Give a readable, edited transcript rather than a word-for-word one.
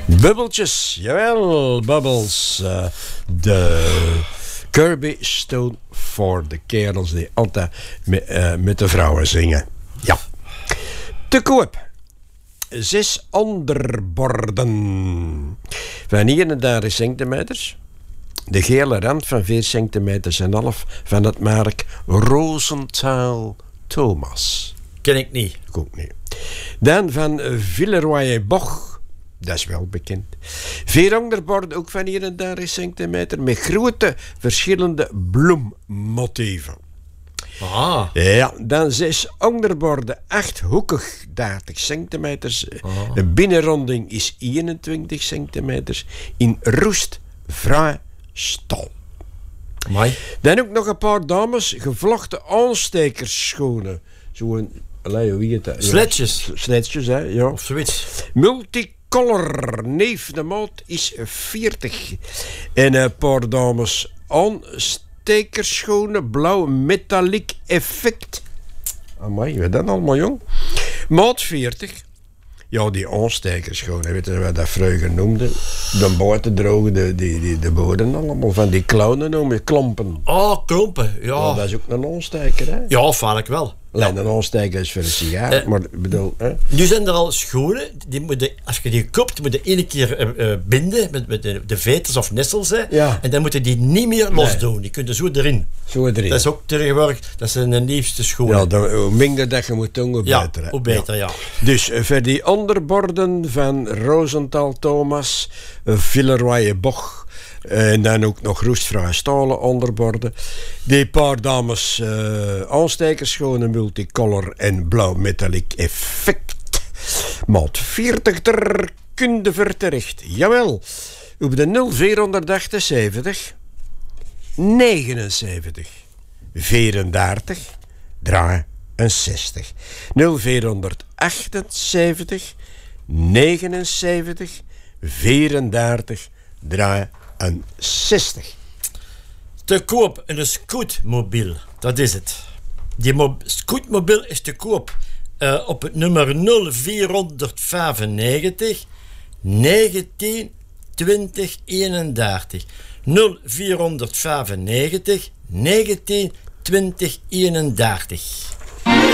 Bubbeltjes, jawel, Bubbles. De Kirby Stone voor de kerels die altijd met de vrouwen zingen. Ja. Te koop. 6 onderborden van 31 centimeters. De gele rand van 4 centimeters en half van het merk Rosenthal Thomas. Ken ik niet. Ik ook niet. Dan van Villeroy-Boch. Dat is wel bekend. 4 onderborden, ook van 31 centimeter, met grote verschillende bloemmotieven. Ah. Ja, dan 6 onderborden, 8-hoekig, 30 centimeters. De binnenronding is 21 centimeters. In roest, vrij stal. Amai. Dan ook nog een paar dames, gevlochten aanstekersschoenen. Zo'n, hoe heet dat? Sletjes. Sletjes, hè, ja. Of zoiets. Multicolor, neef de maat is 40. En een paar dames aanstekersschoenen, blauw metallic effect. Amai, wat dat allemaal, jong? Maat 40. Ja, die aanstekersschoenen, weet je wat dat vroeger noemde? De buiten drogen de bodem allemaal, van die clownen noemen, klompen. Oh, klompen, ja. Ja, dat is ook een aansteker, hè? Ja, vaak wel. Alleen een aansteker is voor een sigaar, maar ik bedoel... Hè? Nu zijn er al schoenen, die moeten, als je die koopt, moet je 1 keer binden met de veters of nestels. Hè. Ja. En dan moeten die niet meer losdoen. Die kunnen zo erin. Zo erin. Dat is ook tegenwoordig, dat zijn de nieuwste schoenen. Ja, dan, hoe minder dat je moet doen, hoe beter. Hè. Hoe beter, ja. Dus voor die onderborden van Rosenthal Thomas, Villeroy-Boch, en dan ook nog roestvrij stalen onderborden. Die paar dames aanstekersschoenen, multicolor en blauw metallic effect. Maat 40 ter kunde verterecht. Jawel. Op de 0478 79 34 63 0478 79 34 63. Te koop een scootmobiel, dat is het. Die scootmobiel is te koop op het nummer 0495 19 20 31. 0495 19 20 31.